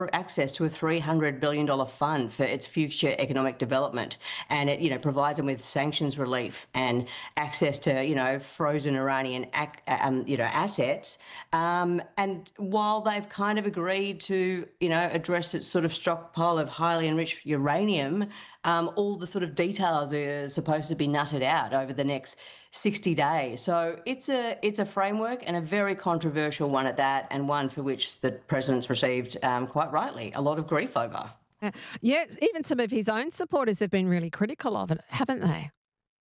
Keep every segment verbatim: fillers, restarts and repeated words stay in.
access to a three hundred billion dollars fund for its future economic development. And it, you know, provides them with sanctions relief and access to, you know, frozen Iranian, ac- um, you know, assets. Um, and while they've kind of agreed to, you know, address its sort of stockpile of highly enriched uranium, um, all the sort of details are supposed to be nutted out over the next sixty days. So it's a it's a framework, and a very controversial one at that, and one for which the president's received, um, quite rightly, a lot of grief over. Uh, yeah, even some of his own supporters have been really critical of it, haven't they?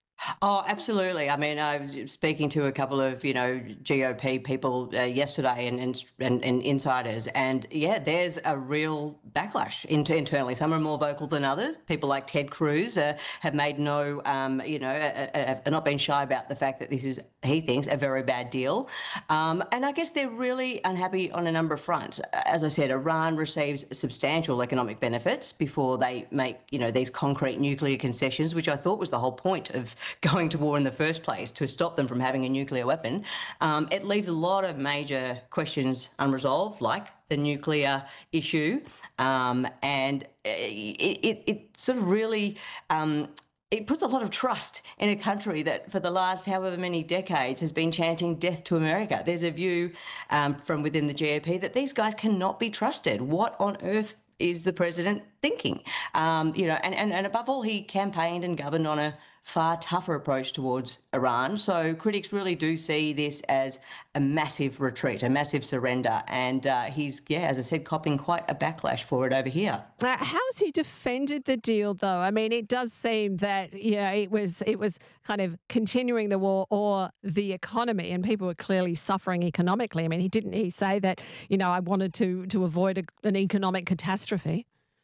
Oh, absolutely. I mean, I was speaking to a couple of, you know, G O P people uh, yesterday, and, and and and insiders, and yeah, there's a real backlash inter- internally. Some are more vocal than others. People like Ted Cruz uh, have made no, um, you know, uh, uh, have not been shy about the fact that this is, he thinks, a very bad deal. Um, and I guess they're really unhappy on a number of fronts. As I said, Iran receives substantial economic benefits before they make, you know, these concrete nuclear concessions, which I thought was the whole point of going to war in the first place, to stop them from having a nuclear weapon. Um, it leaves a lot of major questions unresolved, like the nuclear issue, um, and it, it, it sort of really um, it puts a lot of trust in a country that for the last however many decades has been chanting death to America. There's a view um, from within the G O P that these guys cannot be trusted. What on earth is the president thinking? Um, you know, and, and, and above all, he campaigned and governed on a far tougher approach towards Iran. So critics really do see this as a massive retreat, a massive surrender. And uh, he's, yeah, as I said, copping quite a backlash for it over here. Uh, how's he defended the deal, though? I mean, it does seem that yeah, it was it was kind of continuing the war or the economy, and people were clearly suffering economically. I mean, he didn't he say that you know I wanted to to avoid a, an economic catastrophe?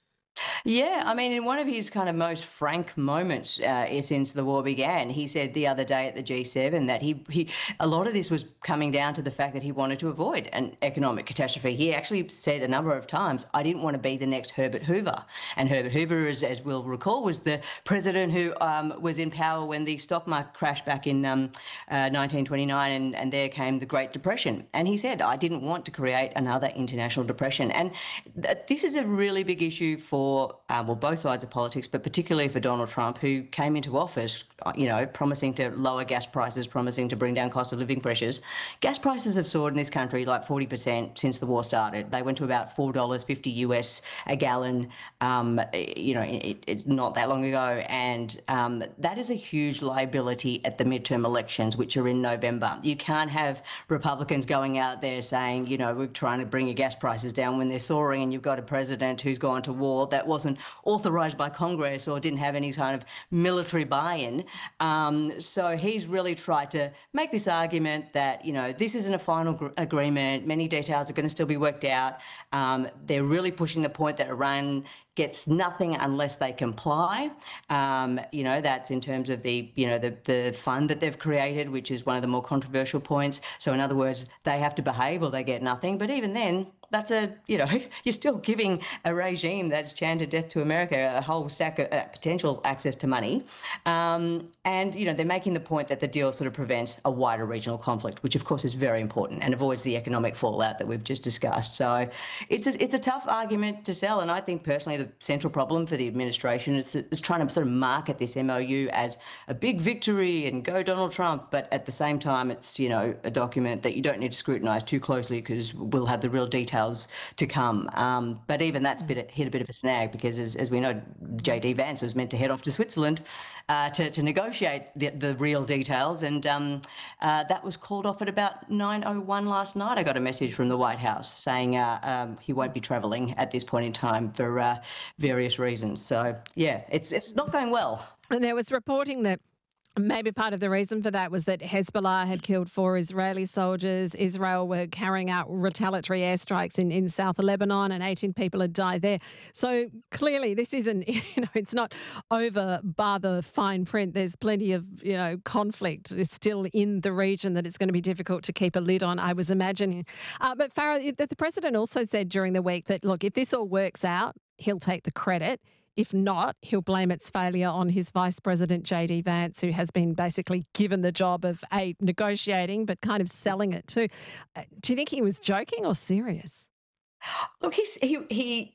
Yeah, I mean, in one of his kind of most frank moments uh, since the war began, he said the other day at the G seven that he, he a lot of this was coming down to the fact that he wanted to avoid an economic catastrophe. He actually said a number of times, "I didn't want to be the next Herbert Hoover." And Herbert Hoover, as, as we'll recall, was the president who um, was in power when the stock market crashed back in um, uh, nineteen twenty-nine, and, and there came the Great Depression. And he said, "I didn't want to create another international depression." And th- this is a really big issue for for uh, well, both sides of politics, but particularly for Donald Trump, who came into office, uh, you know, promising to lower gas prices, promising to bring down cost of living pressures. Gas prices have soared in this country like forty percent since the war started. They went to about four dollars fifty U S a gallon, um, you know, it, it's not that long ago. And um, that is a huge liability at the midterm elections, which are in November. You can't have Republicans going out there saying, you know, we're trying to bring your gas prices down when they're soaring, and you've got a president who's gone to war that wasn't authorised by Congress or didn't have any kind of military buy-in. Um, so he's really tried to make this argument that, you know, this isn't a final gr- agreement. Many details are going to still be worked out. Um, they're really pushing the point that Iran gets nothing unless they comply. Um, you know, that's in terms of the, you know, the, the fund that they've created, which is one of the more controversial points. So in other words, they have to behave or they get nothing. But even then, that's a, you know, you're still giving a regime that's chanted death to America a whole sack of uh, potential access to money. Um, and, you know, they're making the point that the deal sort of prevents a wider regional conflict, which of course is very important, and avoids the economic fallout that we've just discussed. So it's a, it's a tough argument to sell. And I think personally the central problem for the administration is, is trying to sort of market this M O U as a big victory and go Donald Trump. But at the same time, it's, you know, a document that you don't need to scrutinise too closely, because we'll have the real details to come. Um, but even that's bit, hit a bit of a snag, because as, as we know, J D Vance was meant to head off to Switzerland uh, to, to negotiate the, the real details. And um, uh, that was called off at about nine oh one last night. I got a message from the White House saying uh, um, he won't be travelling at this point in time for uh, various reasons. So, yeah, it's, it's not going well. And there was reporting that maybe part of the reason for that was that Hezbollah had killed four Israeli soldiers. Israel were carrying out retaliatory airstrikes in, in South Lebanon, and eighteen people had died there. So clearly this isn't, you know, it's not over bar the fine print. There's plenty of, you know, conflict is still in the region that it's going to be difficult to keep a lid on, I was imagining. Uh, but Farah, the president also said during the week that, look, if this all works out, he'll take the credit. If not, he'll blame its failure on his Vice President, J D Vance, who has been basically given the job of, A, negotiating, but kind of selling it too. Uh, Do you think he was joking or serious? Look, he's he he